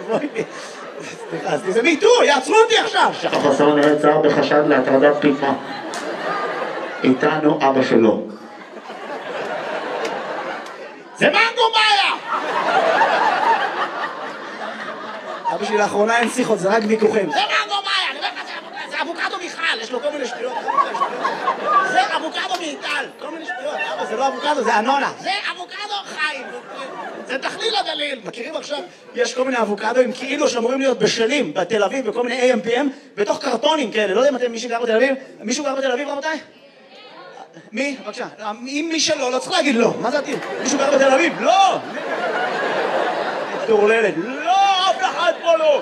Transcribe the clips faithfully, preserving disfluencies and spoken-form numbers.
סליחה, זה מיטו, יעצרו אותי עכשיו. חסון נעצר בחשד להטרדת תקיפה. איתנו אבא שלו. זה מנגו מאיה! אבא שלי לאחרונה אין שיחות, זה רק ויכוחים. זה מנגו מאיה, אני אומר לך, זה אבוקדו מיכל, יש לו כל מיני שטויות. זה אבוקדו מאיטל, כל מיני שטויות. אבא, זה לא אבוקדו, זה אנונה. זה אבוקדו חיים. זה תכליל הגליל. מכירים עכשיו? יש כל מיני אבוקדוים כאילו שאמורים להיות בשלים בתל אביב, בכל מיני איי אם פי אם, בתוך קרטונים כאלה. לא יודע אם אתם מישהו גר בתל אביב? מישהו גר בתל אביב, רבותיי? מי? בבקשה. אם מי שלא, לא צריך להגיד לא. מה זה עתיד? מישהו גר בתל אביב? לא! תורללת. לא! אף אחד פה לא!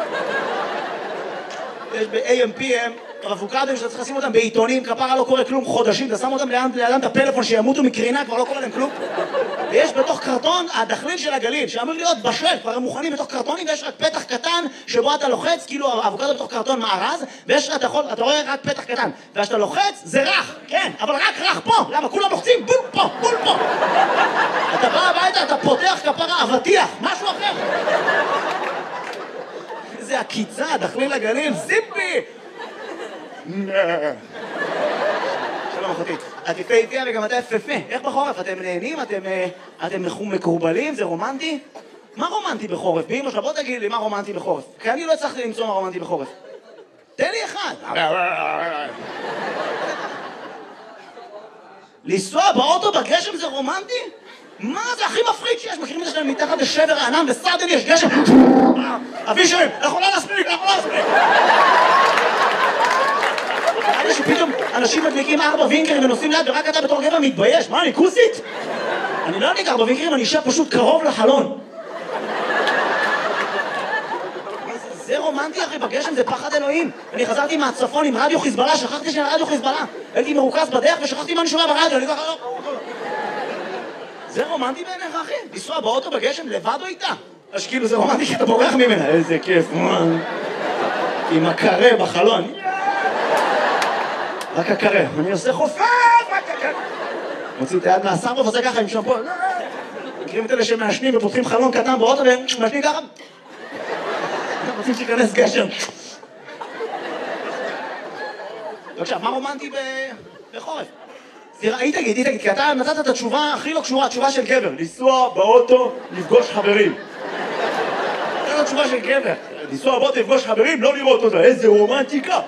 יש ב-איי אם פי אם אבוקדוים שאתה צריך לשים אותם בעיתונים, כפרה לא קורה כלום חודשים, אתה שם אותם לידם את הפלאפון שימותו מקרינה, כבר לא קורה להם כלום. ויש בתוך קרטון הדחליל של הגליל, שאמור להיות בשל, כבר הם מוכנים בתוך קרטונים, ויש רק פתח קטן שבו אתה לוחץ, כאילו האבוקדו בתוך קרטון מארז, ויש אתה יכול, אתה רואה רק פתח קטן, וכשאתה לוחץ זה רך, כן, אבל רק רך פה, למה? כולם לוחצים בול פה, בול פה. אתה בא הביתה, אתה פותח כפרה אבטיח, משהו אחר. איזה עקיצה, דחליל הגליל, זיפי! שלום אחותי, את יפה יפייה וגם אתה יפה. איך בחורף? אתם נהנים? אתם מקורבלים? זה רומנטי? מה רומנטי בחורף? באמא שלה, בוא תגיד לי מה רומנטי בחורף, כי אני לא הצלחתי למצוא מה רומנטי בחורף. תן לי אחד. לנסוע באוטו בגשם זה רומנטי? מה זה הכי מפחיד שיש? מכירים את זה שלהם מתחת לשבר הענן וסרדן יש גשם? אבי שרים, אנחנו לא נספיק, אנחנו לא נספיק. נראה שפתאום אנשים מדליקים ארבע וינקרים ונוסעים ליד ורק אתה בתור גבר מתבייש. מה, אני כוסית? אני לא אדליק ארבע וינקרים, אני אשב פשוט קרוב לחלון. זה רומנטי אחי, בגשם זה פחד אלוהים. אני חזרתי מהצפון עם רדיו חיזבאללה, שכחתי שאני רדיו חיזבאללה. הייתי מרוכז בדרך ושכחתי מה אני שומע ברדיו, אני ככה לא... זה רומנטי בעיניך אחי? לנסוע באוטו בגשם לבד או איתה? אז כאילו זה רומנטי כי אתה בורח ממנה. איזה כיף, עם הקרה בחלון. רק הקרה, אני עושה חופף, רק הקרה. מוציא את היד מהסרבוף, עושה ככה עם שמפו. מכירים את אלה שמעשנים ופותחים חלון קטן באוטו ומעשנים ככה. רוצים שיכנס גשם. בבקשה, מה רומנטי בחורף? היא תגיד, היא תגיד, כי אתה נתת את התשובה הכי לא קשורה, התשובה של גבר. לנסוע באוטו, לפגוש חברים. זאת התשובה של גבר. לנסוע באוטו, לפגוש חברים, לא לראות אותה. איזה רומנטיקה.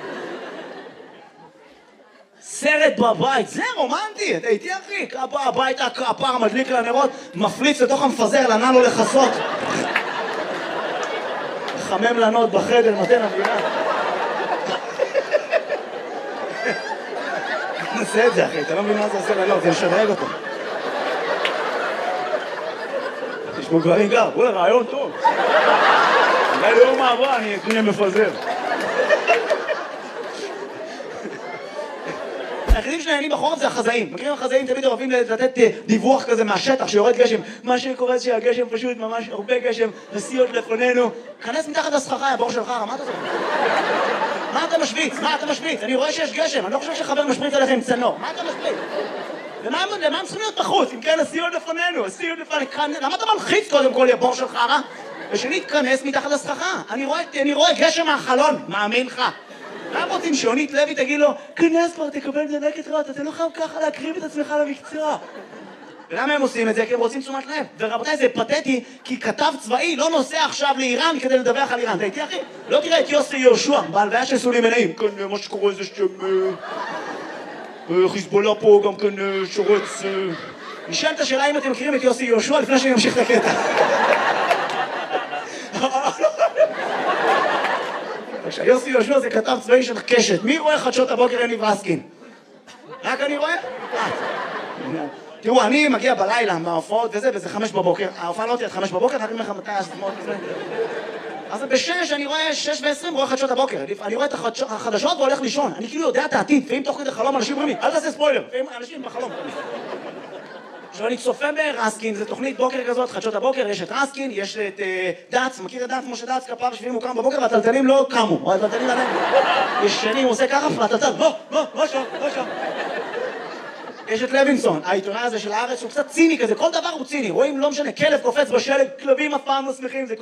סרט בבית, זה רומנטי, אתה איתי אחי, בא הביתה, הפער מדליק לנרות, מפליץ לתוך המפזר, לנע לו לחסות. חמם לנות בחדר, נותן אווירה. נעשה את זה אחי, אתה לא מבין מה זה עושה לנות, זה לשדרג אותו. תשמעו גברים גר, בואו לרעיון טוב. אולי ליום העברה אני אקנה מפזר. היחידים שנהנים בחורף זה החזאים. מכירים החזאים תמיד אוהבים לתת דיווח כזה מהשטח שיורד גשם. מה שקורה זה שהגשם פשוט ממש הרבה גשם, נסיעות לפנינו. כנס מתחת לסככה, הבור שלך, מה אתה זוכר? מה אתה משוויץ? מה אתה משוויץ? אני רואה שיש גשם, אני לא חושב שחבר משפריץ עליך עם צנור. מה אתה משוויץ? למה הם צריכים להיות בחוץ? אם כן, נסיעות לפנינו, נסיעות לפנינו. למה אתה מלחיץ קודם כל, הבור שלך, רע? ושנית, כנס מתחת לסככה. אני רואה גשם מהחלון, מאמין לך. מה רוצים שיונית לוי תגיד לו, כנס כבר, תקבל דלקת רעות, אתה לא חייב ככה להקריב את עצמך למקצוע. ולמה הם עושים את זה? כי הם רוצים תשומת לב. ורבותיי, זה פתטי, כי כתב צבאי לא נוסע עכשיו לאיראן כדי לדווח על איראן. אתה איתי אחי? לא תראה את יוסי יהושע, בהלוויה של סולימאני. כאן מה שקורה זה שם... חיזבאללה פה גם כאן שורץ... נשאל את השאלה אם אתם מכירים את יוסי יהושע לפני שאני אמשיך את הקטע. יוסי יהושע זה כתב צבאי של קשת. מי רואה חדשות הבוקר יניב רסקין? רק אני רואה? תראו, אני מגיע בלילה מההופעות וזה, וזה חמש בבוקר. ההופעה לא תהיה עד חמש בבוקר, אני אגיד לך מתי השמות וזה. אז בשש, אני רואה שש ועשרים, רואה חדשות הבוקר. אני רואה את החדשות והולך לישון. אני כאילו יודע את העתיד, ואם תוך כדי חלום אנשים אומרים לי, אל תעשה ספוילר. ואם אנשים בחלום. עכשיו אני צופה ברסקין, זו תוכנית בוקר כזאת, חדשות הבוקר, יש את רסקין, יש את דאץ, מכיר את דאץ, משה דאץ, כפר שביעים הוא קם בבוקר והטלטלים לא קמו, הטלטלים עליהם. ישנים, הוא עושה ככה, והטלטל, לא, לא, לא שם, לא שם. יש את לוינסון, העיתונאי הזה של הארץ, הוא קצת ציני כזה, כל דבר הוא ציני, רואים, לא משנה, כלב קופץ בשלג, כלבים אף פעם לא שמחים, זה